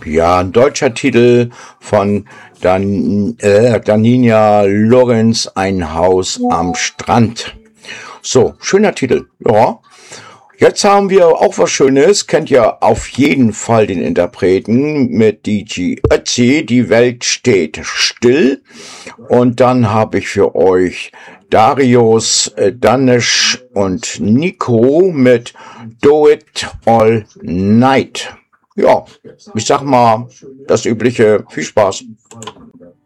Ja, ein deutscher Titel von Daniela Lorenz, Ein Haus am Strand. So, schöner Titel. Ja. Jetzt haben wir auch was Schönes. Kennt ihr auf jeden Fall den Interpreten mit DJ Ötzi. Die Welt steht still. Und dann habe ich für euch Darius, Danesh und Nico mit Do It All Night. Ja, ich sag mal das Übliche. Viel Spaß.